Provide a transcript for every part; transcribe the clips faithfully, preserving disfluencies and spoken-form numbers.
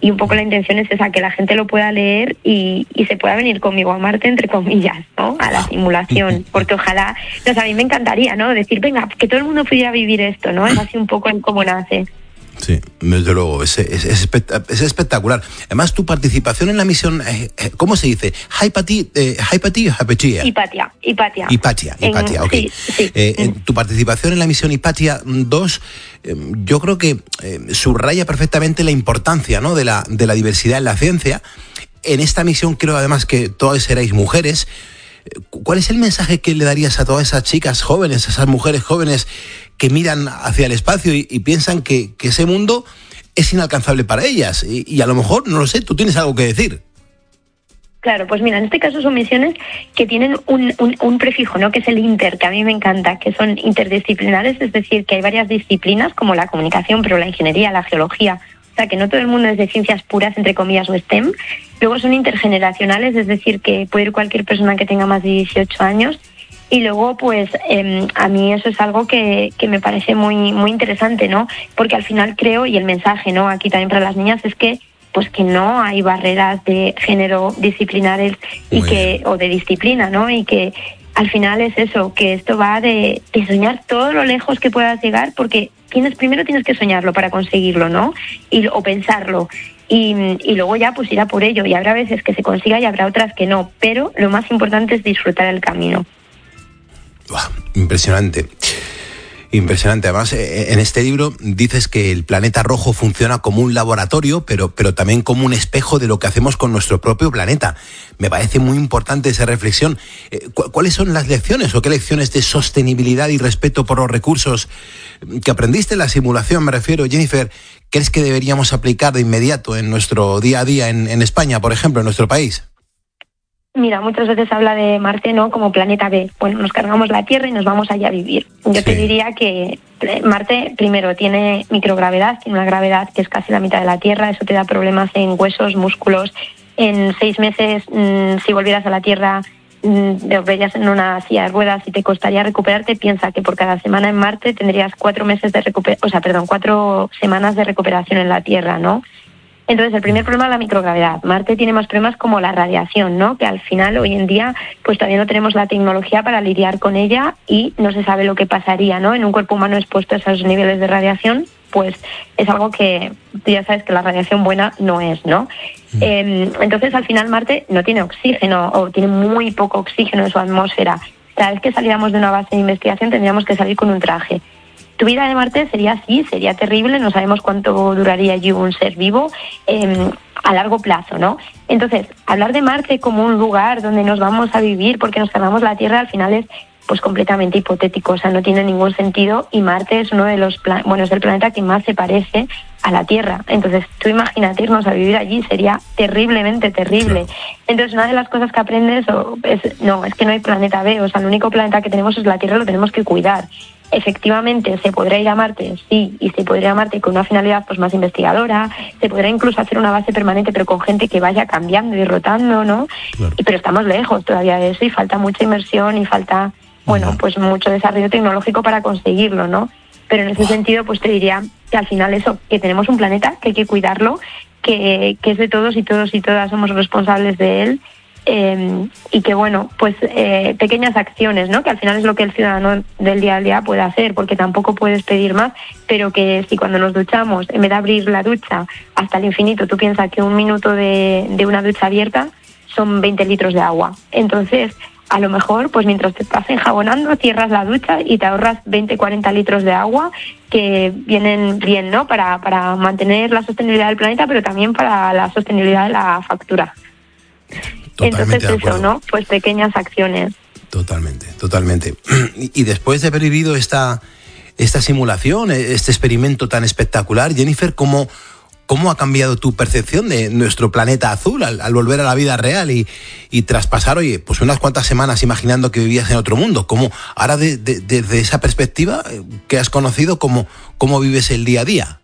y un poco la intención es esa, que la gente lo pueda leer y, y se pueda venir conmigo a Marte, entre comillas, ¿no? A la simulación, porque ojalá, no sé, a mí me encantaría, ¿no? Decir, venga, que todo el mundo pudiera vivir esto, ¿no? Es así un poco en cómo nace. Sí, desde luego, es, es, es, es espectacular. Además, tu participación en la misión, eh, ¿cómo se dice? ¿Hypatia? Eh, ¿Hypatia o Hypatia? Hipatia, Hipatia. Hipatia, Hipatia, ok. Sí, sí. Eh, en tu participación en la misión Hipatia dos, eh, yo creo que eh, subraya perfectamente la importancia, ¿no?, de la, de la diversidad en la ciencia. En esta misión creo además que todas erais mujeres. ¿Cuál es el mensaje que le darías a todas esas chicas jóvenes, a esas mujeres jóvenes que miran hacia el espacio y, y piensan que, que ese mundo es inalcanzable para ellas? Y, y a lo mejor, no lo sé, tú tienes algo que decir. Claro, pues mira, en este caso son misiones que tienen un, un, un prefijo, ¿no?, que es el inter, que a mí me encanta, que son interdisciplinares, es decir, que hay varias disciplinas como la comunicación, pero la ingeniería, la geología, o sea, que no todo el mundo es de ciencias puras, entre comillas, o STEM. Luego son intergeneracionales, es decir, que puede ir cualquier persona que tenga más de dieciocho años. Y luego, pues, eh, a mí eso es algo que, que me parece muy, muy interesante, ¿no? Porque al final creo, y el mensaje, ¿no?, aquí también para las niñas, es que pues que no hay barreras de género disciplinares y Muy que bien. o de disciplina, ¿no? Y que al final es eso, que esto va de, de soñar todo lo lejos que puedas llegar, porque tienes primero tienes que soñarlo para conseguirlo, ¿no? Y, o pensarlo. Y, y luego ya pues ir a por ello. Y habrá veces que se consiga y habrá otras que no. Pero lo más importante es disfrutar el camino. Uah, impresionante. Impresionante. Además, en este libro dices que el planeta rojo funciona como un laboratorio, pero, pero también como un espejo de lo que hacemos con nuestro propio planeta. Me parece muy importante esa reflexión. ¿Cuáles son las lecciones o qué lecciones de sostenibilidad y respeto por los recursos que aprendiste en la simulación, me refiero, Jennifer, crees que deberíamos aplicar de inmediato en nuestro día a día en, en España, por ejemplo, en nuestro país? Mira, muchas veces habla de Marte, ¿no?, como planeta B. Bueno, nos cargamos la Tierra y nos vamos allá a vivir. Yo sí. te diría que Marte, primero, tiene microgravedad, tiene una gravedad que es casi la mitad de la Tierra. Eso te da problemas en huesos, músculos. En seis meses, mmm, si volvieras a la Tierra, mmm, te verías en una silla de ruedas y te costaría recuperarte. Piensa que por cada semana en Marte tendrías cuatro meses de recuper- o sea, perdón, cuatro semanas de recuperación en la Tierra, ¿no? Entonces, el primer problema es la microgravedad. Marte tiene más problemas como la radiación, ¿no?, que al final, hoy en día, pues todavía no tenemos la tecnología para lidiar con ella y no se sabe lo que pasaría, ¿no?, en un cuerpo humano expuesto a esos niveles de radiación. Pues es algo que tú ya sabes que la radiación buena no es, ¿no? Mm. Eh, entonces, al final, Marte no tiene oxígeno o tiene muy poco oxígeno en su atmósfera. Cada vez que saliéramos de una base de investigación tendríamos que salir con un traje. Tu vida de Marte sería así, sería terrible, no sabemos cuánto duraría allí un ser vivo eh, a largo plazo, ¿no? Entonces, hablar de Marte como un lugar donde nos vamos a vivir porque nos cargamos la Tierra al final es pues completamente hipotético, o sea, no tiene ningún sentido, y Marte es uno de los, plan- bueno, es el planeta que más se parece a la Tierra. Entonces, tú imagínate irnos a vivir allí, sería terriblemente terrible. Entonces, una de las cosas que aprendes o es, no, es que no hay planeta B, o sea, el único planeta que tenemos es la Tierra, lo tenemos que cuidar. Efectivamente, se podrá ir a Marte, sí, y se podría ir a Marte con una finalidad pues más investigadora, se podrá incluso hacer una base permanente, pero con gente que vaya cambiando y rotando, ¿no? Claro. Y, pero estamos lejos todavía de eso y falta mucha inversión y falta, bueno, uh-huh. pues mucho desarrollo tecnológico para conseguirlo, ¿no? Pero en ese uh-huh. sentido, pues te diría que al final eso, que tenemos un planeta, que hay que cuidarlo, que, que es de todos y todos y todas somos responsables de él. Eh, y que bueno, pues eh, pequeñas acciones, ¿no?, que al final es lo que el ciudadano del día a día puede hacer, porque tampoco puedes pedir más, pero que si cuando nos duchamos, en vez de abrir la ducha hasta el infinito, tú piensas que un minuto de, de una ducha abierta son veinte litros de agua. Entonces, a lo mejor, pues mientras te estás enjabonando, cierras la ducha y te ahorras veinte, cuarenta litros de agua que vienen bien, ¿no?, para, para mantener la sostenibilidad del planeta, pero también para la sostenibilidad de la factura. Totalmente. Entonces eso, ¿no? Pues pequeñas acciones. Totalmente, totalmente. Y, y después de haber vivido esta, esta simulación, este experimento tan espectacular, Jennifer, ¿cómo, cómo ha cambiado tu percepción de nuestro planeta azul al, al volver a la vida real y, y traspasar, oye, pues unas cuantas semanas imaginando que vivías en otro mundo? ¿Cómo ahora de, de, desde esa perspectiva que has conocido, cómo, cómo vives el día a día?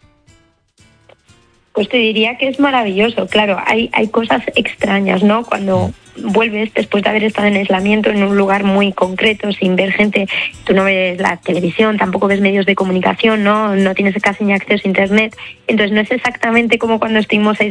Pues te diría que es maravilloso. Claro, hay, hay cosas extrañas, ¿no? Cuando vuelves después de haber estado en aislamiento en un lugar muy concreto, sin ver gente, tú no ves la televisión, tampoco ves medios de comunicación, ¿no? No tienes casi ni acceso a internet. Entonces no es exactamente como cuando estuvimos aislados